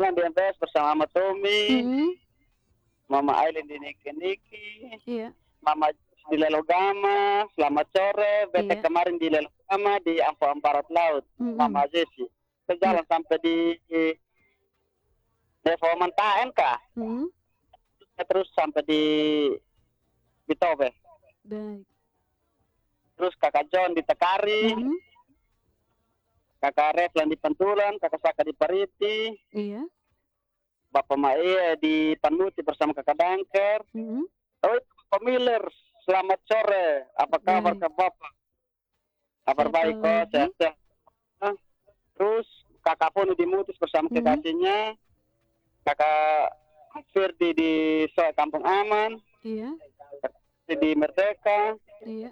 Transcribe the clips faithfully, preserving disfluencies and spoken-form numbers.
Pantulan di M P S bersama Mama Tommy, Mhm. Mama Aileen di Niki-Niki, Iya. Mama di Lelogama, selamat sore, bete Iya. kemarin di Lelogama di Ampang Barat Laut, Mhm. Mama Zesi. Iya. Berjalan sampai di Depo Mantaen kah? Mhm. Terus sampai di Bitobe. Baik. Terus Kakak John di Tekari, Mhm. Kakak Reflan di Pantulan, Kakak Saka di Pariti, Iya. Bapak Mae di Panuti bersama Kakak Dangker. Mhm. Oh, itu Bapak Miller, selamat sore. Apa kabar Baik. Kak Bapak? Kabar Siapa baik kok, lagi? sehat-sehat. Terus Kakak Poni di Mutis bersama Mhm. kekasihnya, Kakak Firdi di Soe Kampung Aman, Iya. Kakak di Merdeka, Iya.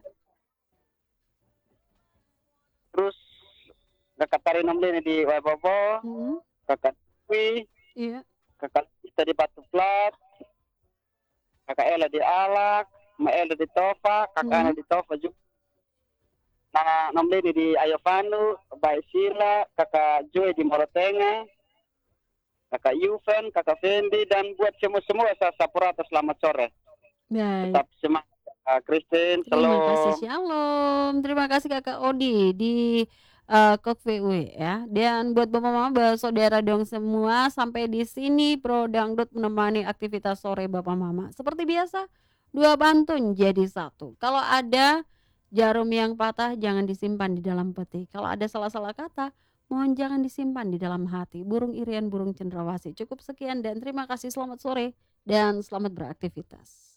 terus Kakak Tarinom Lini di Waibobo, Mhm. Kakak Dwi, Iya. Kakak Lisa di Batu Plat, Kakak Ella di Alak, Mbak Ella di Tofa, Kakak Ana Mhm. di Tofa juga. Nah, Nom Lini di Ayovanu, Mbak Sila, Kakak Joy di Morotenga, Kakak Yuven, Kakak Fendi, dan buat semua-semua Sapurata selamat sore. Baik. Tetap semangat, Kak Christine, Terima kasih, shalom. shalom. Terima kasih Kakak Odi di, eee, Kok V W ya. Dan buat Bapak Mama, bersaudara dong semua, sampai di sini Pro Dangdut menemani aktivitas sore Bapak Mama. Seperti biasa, dua pantun jadi satu. Kalau ada jarum yang patah jangan disimpan di dalam peti. Kalau ada salah-salah kata, mohon jangan disimpan di dalam hati. Burung irian, burung cendrawasih. Cukup sekian dan terima kasih. Selamat sore dan selamat beraktivitas.